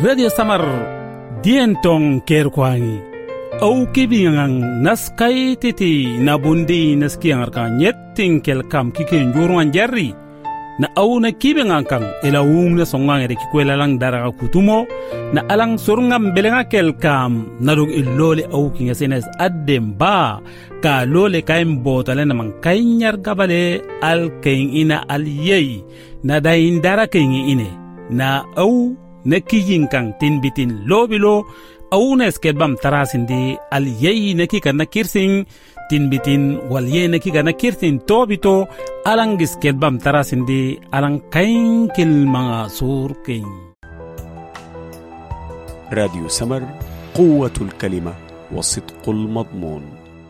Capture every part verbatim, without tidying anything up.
Radio Samar Dienton Kerkwangi au kibingang naskai titi nabundi naskiang arkan yetting kelkam kiken juruan jarri na au na kibingang kang elawung na songang ere kikwela lang daraga kutumo na alang surngam belenga kelkam narug illole au kinga senes addem ba ka lole kaim botale na mang kainyar gabale al kain ina al yei na dain dara kain ine na au na kijin kang tinbitin lobilo au na skebam tarasindi al yei na kika na kirsing tinbitin wal yei na kika na kirsing tobito alang skebam tarasindi alang kain kil mga sur kain. راديو سمر قوة الكلمة وصدق المضمون.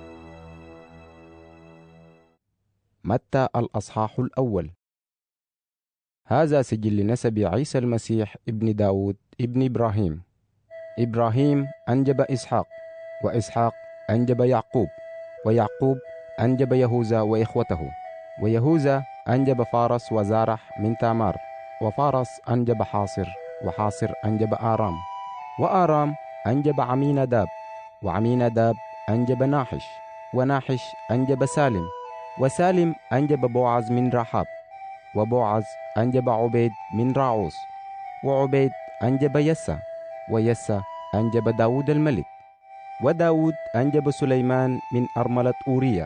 متى الأصحاح الأول. هذا سجل نسب عيسى المسيح ابن داود ابن إبراهيم. إبراهيم أنجب إسحاق، وإسحاق أنجب يعقوب، ويعقوب أنجب يهوذا وإخوته، ويهوذا أنجب فارس وزارح من تامار، وفارس أنجب حاصر، وحاصر أنجب آرام، وآرام أنجب عميناداب، وعميناداب أنجب ناحش، وناحش أنجب سالم، وسالم أنجب بوعز من رحاب، وبوعز أنجب عبيد من راعوس، وعبيد أنجب يسى، ويسى أنجب داود الملك، وداود أنجب سليمان من أرملة أورية،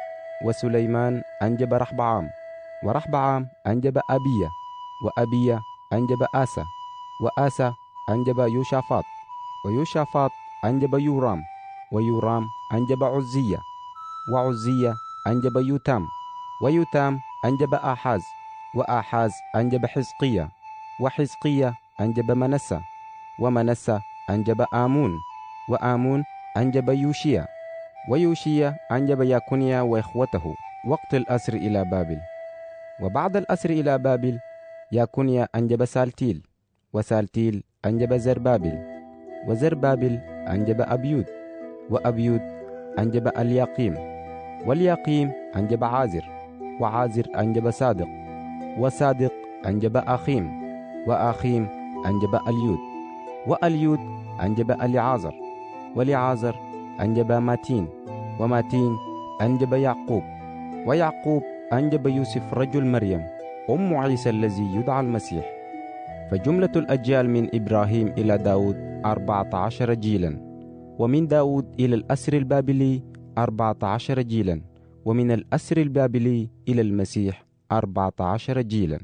وسليمان أنجب رحبعام، ورحبعام أنجب أبية، وأبية أنجب آسى، وآسى أنجب يوشافاط، ويوشافاط أنجب يورام، ويورام أنجب عزية، وعزية أنجب يوتام، ويوتام أنجب آحاز، وآحاز أنجب حزقية، وحزقية أنجب منسى، ومنسى أنجب آمون، وآمون أنجب يوشيا، ويوشيا أنجب ياكونيا وإخوته وقت الأسر إلى بابل. وبعد الأسر إلى بابل ياكونيا أنجب سالتيل، وسالتيل أنجب زربابل، وزربابل أنجب أبيود، وأبيود أنجب الياقيم، والياقيم أنجب عازر، وعازر أنجب صادق، وصادق أنجب آخيم، وآخيم أنجب أليود، وأليود أنجب أليعازر، وليعازر أنجب ماتين، وماتين أنجب يعقوب، ويعقوب أنجب يوسف رجل مريم أم عيسى الذي يدعى المسيح. فجملة الأجيال من إبراهيم إلى داود أربعة عشر جيلا، ومن داود إلى الأسر البابلي أربعة عشر جيلا، ومن الأسر البابلي إلى المسيح أربعة عشر جيلا.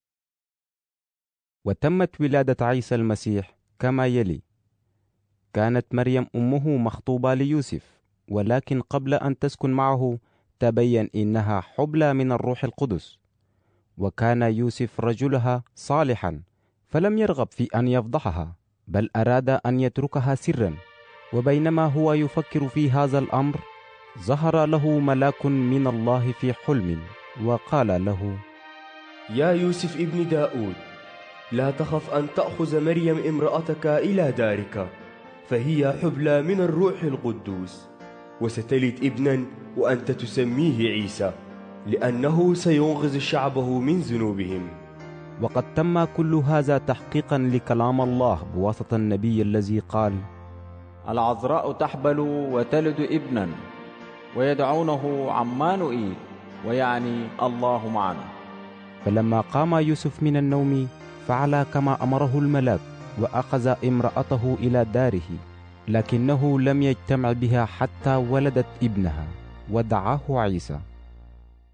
وتمت ولادة عيسى المسيح كما يلي. كانت مريم أمه مخطوبة ليوسف، ولكن قبل أن تسكن معه تبين إنها حبلى من الروح القدس. وكان يوسف رجلها صالحا، فلم يرغب في أن يفضحها، بل أراد أن يتركها سرا. وبينما هو يفكر في هذا الأمر ظهر له ملاك من الله في حلم وقال له: يا يوسف ابن داود، لا تخف أن تأخذ مريم امرأتك إلى دارك، فهي حبلى من الروح القدوس، وستلد ابنا وأنت تسميه عيسى، لأنه سينقذ شعبه من ذنوبهم. وقد تم كل هذا تحقيقا لكلام الله بواسطة النبي الذي قال: العذراء تحبل وتلد ابنا ويدعونه عمانوئيل، ويعني الله معنا. فلما قام يوسف من النوم فعل كما أمره الملاك، وأخذ امرأته إلى داره، لكنه لم يجتمع بها حتى ولدت ابنها ودعاه عيسى.